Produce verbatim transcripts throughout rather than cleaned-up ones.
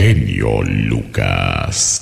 genio Lucas.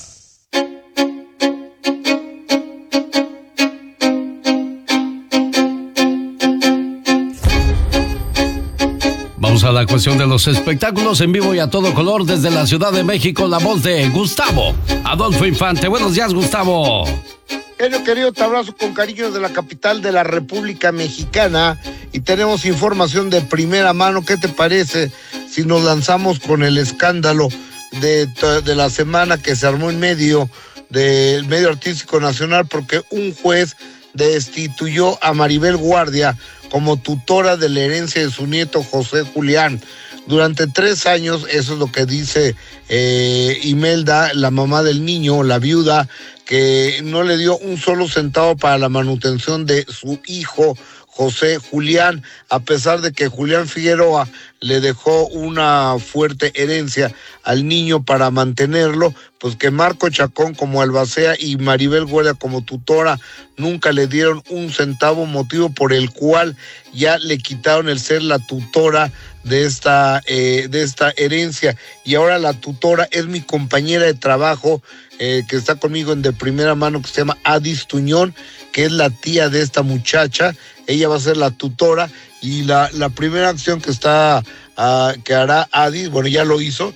Vamos a la cuestión de los espectáculos en vivo y a todo color desde la Ciudad de México, la voz de Gustavo Adolfo Infante. Buenos días, Gustavo. Genio querido, te abrazo con cariño desde la capital de la República Mexicana y tenemos información de primera mano. ¿Qué te parece si nos lanzamos con el escándalo de, de la semana que se armó en medio del medio artístico nacional? Porque un juez destituyó a Maribel Guardia como tutora de la herencia de su nieto José Julián. Durante tres años, eso es lo que dice eh, Imelda, la mamá del niño, la viuda, que no le dio un solo centavo para la manutención de su hijo José Julián, a pesar de que Julián Figueroa le dejó una fuerte herencia al niño para mantenerlo, pues que Marco Chacón como albacea y Maribel Guardia como tutora nunca le dieron un centavo, motivo por el cual ya le quitaron el ser la tutora de esta, eh, de esta herencia, y ahora la tutora es mi compañera de trabajo, eh, que está conmigo en de primera mano, que se llama Adis Tuñón, que es la tía de esta muchacha. Ella va a ser la tutora, y la, la primera acción que está uh, que hará Adis, bueno, ya lo hizo,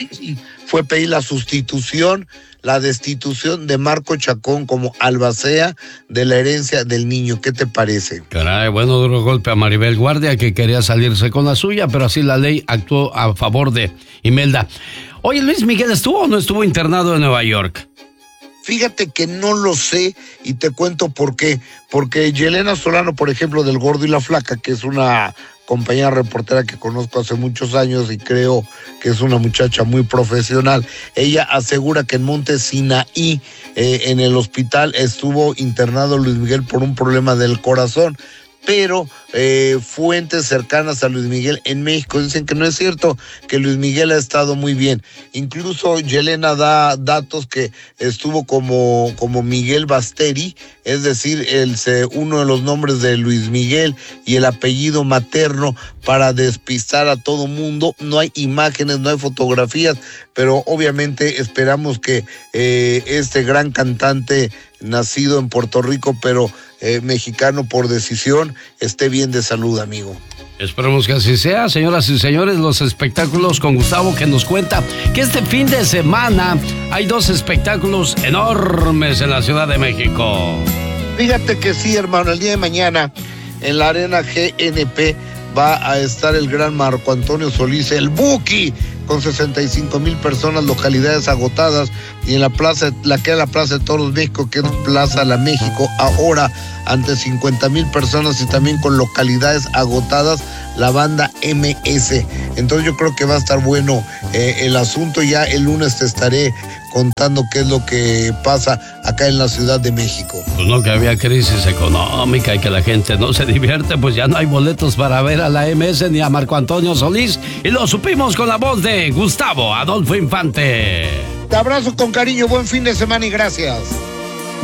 fue pedir la sustitución, la destitución de Marco Chacón como albacea de la herencia del niño. ¿Qué te parece? Caray, bueno, duro golpe a Maribel Guardia, que quería salirse con la suya, pero así la ley actuó a favor de Imelda. Oye, ¿Luis Miguel estuvo o no estuvo internado en Nueva York? Fíjate que no lo sé y te cuento por qué. Porque Yelena Solano, por ejemplo, del Gordo y la Flaca, que es una compañera reportera que conozco hace muchos años y creo que es una muchacha muy profesional, ella asegura que en Monte Sinaí, eh, en el hospital, estuvo internado Luis Miguel por un problema del corazón. Pero eh, fuentes cercanas a Luis Miguel en México dicen que no es cierto, que Luis Miguel ha estado muy bien. Incluso Yelena da datos que estuvo como, como Miguel Basteri, es decir, el, uno de los nombres de Luis Miguel y el apellido materno, para despistar a todo mundo. No hay imágenes, no hay fotografías, pero obviamente esperamos que eh, este gran cantante nacido en Puerto Rico, pero eh, mexicano por decisión, esté bien de salud, amigo. Esperemos que así sea, señoras y señores. Los espectáculos con Gustavo, que nos cuenta que este fin de semana hay dos espectáculos enormes en la Ciudad de México. Fíjate que sí, hermano, el día de mañana en la Arena G N P va a estar el gran Marco Antonio Solís, el Buki, con sesenta y cinco mil personas, localidades agotadas, y en la plaza, la que es la Plaza de Toros México, que es Plaza La México, ahora ante cincuenta mil personas y también con localidades agotadas, la banda M S. Entonces yo creo que va a estar bueno eh, el asunto. Ya el lunes te estaré contando qué es lo que pasa acá en la Ciudad de México. Pues no, que había crisis económica y que la gente no se divierte, pues ya no hay boletos para ver a la M S ni a Marco Antonio Solís, y lo supimos con la voz de Gustavo Adolfo Infante. Te abrazo con cariño, buen fin de semana y gracias.